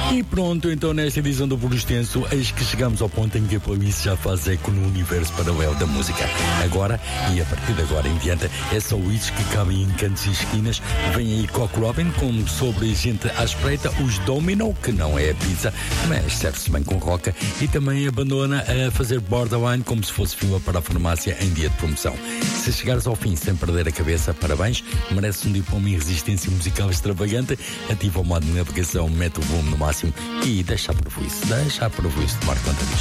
E pronto, então nesta edição do Por Extenso, eis que chegamos ao ponto em que a playlist já faz eco no universo paralelo da música. Agora, e a partir de agora em diante, é só hits que cabem em cantos e esquinas. Vem aí Cock Robin com Sobre Gente à Espreita, os Domino, que não é a pizza, mas serve-se bem com roca, e também abandona a fazer borderline como se fosse fila para a farmácia em dia de promoção. Se chegares ao fim sem perder a cabeça, parabéns, mereces um diploma em resistência musical extravagante. Ativa o modo de navegação, mete o volume no máximo e deixa a prejuízo tomar conta disto.